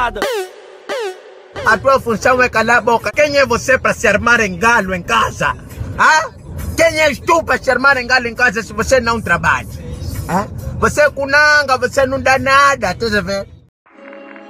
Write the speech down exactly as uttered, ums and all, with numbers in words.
A tua função é calar a boca. Quem é você para se armar em galo em casa? Ah? Quem és tu para se armar em galo em casa se você não trabalha? Ah? Você é cunanga, você não dá nada, estás a ver?